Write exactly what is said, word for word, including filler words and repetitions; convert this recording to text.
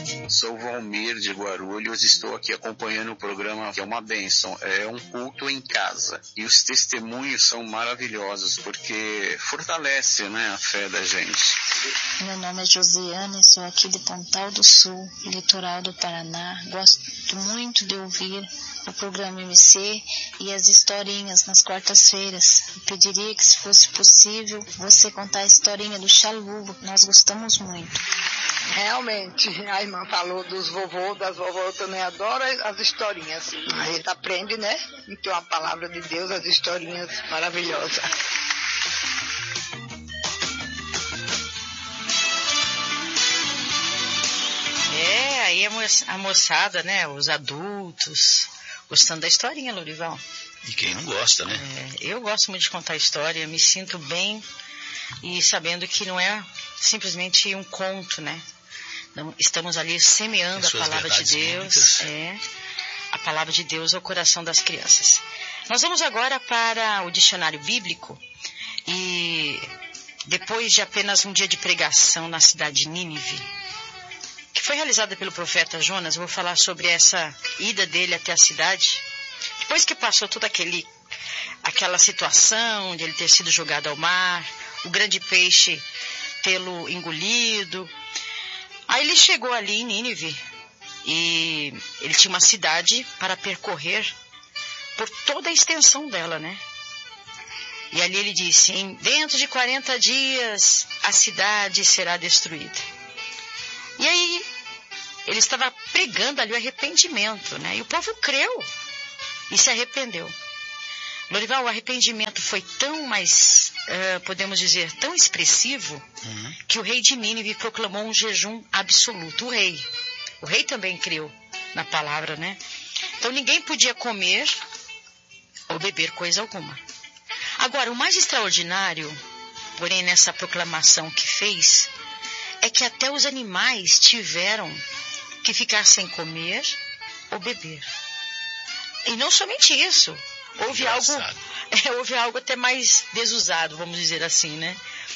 Sou o Valmir de Guarulhos, estou aqui acompanhando o programa, que é uma bênção, é um culto em casa. E os testemunhos são maravilhosos, porque fortalece, né, a fé da gente. Meu nome é Josiane, sou aqui de Pontal do Sul, litoral do Paraná. Gosto muito de ouvir o programa M C e as historinhas nas quartas-feiras. Eu pediria que, se fosse possível, você contar a historinha do Chalubo. Nós gostamos muito. Realmente, a irmã falou dos vovôs, das vovós, eu também adoro as historinhas. A gente aprende, né? Então, a palavra de Deus, as historinhas maravilhosas. É, aí a moçada, né? Os adultos, gostando da historinha, Lourival. E quem não gosta, né? É, eu gosto muito de contar história, me sinto bem e sabendo que não é simplesmente um conto, né? Não, estamos ali semeando a palavra de Deus, é, a palavra de Deus ao coração das crianças. Nós vamos agora para o dicionário bíblico e depois de apenas um dia de pregação na cidade de Nínive, que foi realizada pelo profeta Jonas, eu vou falar sobre essa ida dele até a cidade. Depois que passou toda aquele, aquela situação de ele ter sido jogado ao mar, o grande peixe tê-lo engolido, aí ele chegou ali em Nínive e ele tinha uma cidade para percorrer por toda a extensão dela, né? E ali ele disse, em, dentro de quarenta dias a cidade será destruída. E aí ele estava pregando ali o arrependimento, né? E o povo creu e se arrependeu. Lourival, o arrependimento foi tão mais, uh, podemos dizer, tão expressivo, uhum. que o rei de Nínive proclamou um jejum absoluto. O rei. O rei também creu na palavra, né? Então ninguém podia comer ou beber coisa alguma. Agora, o mais extraordinário, porém, nessa proclamação que fez, é que até os animais tiveram que ficar sem comer ou beber. E não somente isso. Houve algo, é, houve algo até mais desusado, vamos dizer assim, né?